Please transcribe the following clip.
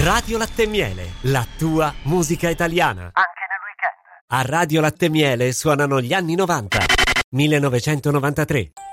Radio Latte e Miele, la tua musica italiana. Anche nel weekend. A Radio Latte e Miele suonano gli anni 90. 1993.